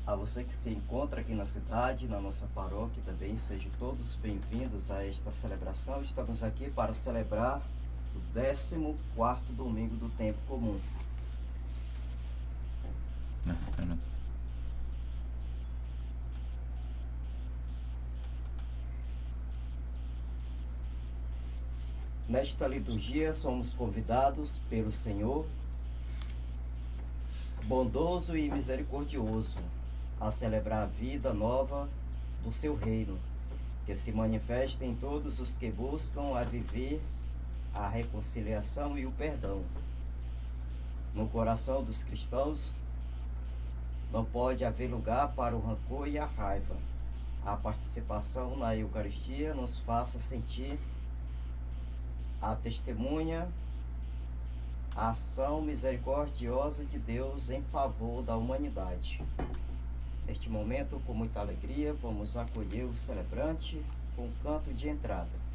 A você que se encontra aqui na cidade, na nossa paróquia também, sejam todos bem-vindos a esta celebração. Estamos aqui para celebrar o 14º domingo do tempo comum. Nesta liturgia somos convidados pelo Senhor, bondoso e misericordioso, a celebrar a vida nova do seu reino, que se manifesta em todos os que buscam a viver a reconciliação e o perdão. No coração dos cristãos não pode haver lugar para o rancor e a raiva. A participação na Eucaristia nos faça sentir a testemunha, a ação misericordiosa de Deus em favor da humanidade. Neste momento, com muita alegria, vamos acolher o celebrante com o canto de entrada.